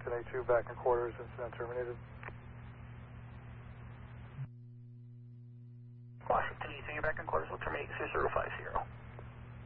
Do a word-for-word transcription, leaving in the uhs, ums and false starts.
Washington A two back in quarters, incident terminated. Washington E two, you're back in quarters, we'll terminate zero zero five zero.